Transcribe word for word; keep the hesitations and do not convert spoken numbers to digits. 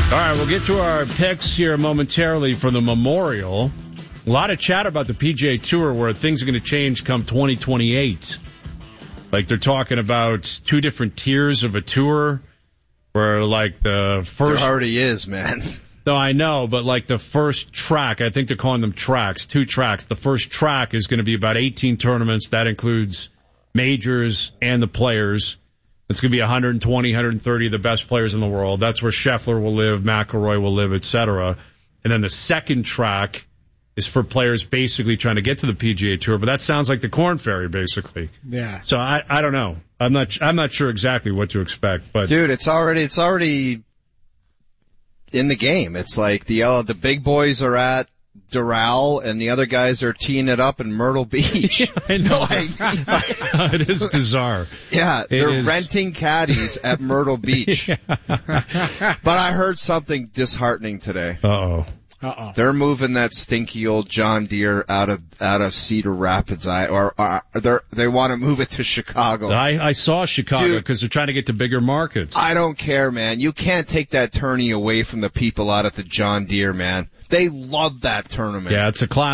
All right, we'll get to our picks here momentarily for the Memorial. A lot of chat about the P G A Tour where things are going to change come twenty twenty-eight. Like they're talking about two different tiers of a tour where like the first... There already is, man. No, I know, but like the first track, I think they're calling them tracks, two tracks. The first track is going to be about eighteen tournaments. That includes majors and the players. It's going to be one hundred twenty, one hundred thirty of the best players in the world. That's where Scheffler will live, McIlroy will live, et cetera. And then the second track is for players basically trying to get to the P G A Tour, but that sounds like the Korn Ferry, basically. Yeah. So I, I don't know. I'm not, I'm not sure exactly what to expect, but. Dude, it's already, it's already in the game. It's like the, uh, the big boys are at Doral and the other guys are teeing it up in Myrtle Beach. Yeah, I know. Like, it is bizarre. Yeah, they're is. renting caddies at Myrtle Beach. Yeah. But I heard something disheartening today. Uh-oh. Uh-oh. They're moving that stinky old John Deere out of out of Cedar Rapids, I or uh, they they want to move it to Chicago. I, I saw Chicago Dude, because they're trying to get to bigger markets. I don't care, man. You can't take that tourney away from the people out at the John Deere, man. They love that tournament. Yeah, it's a class.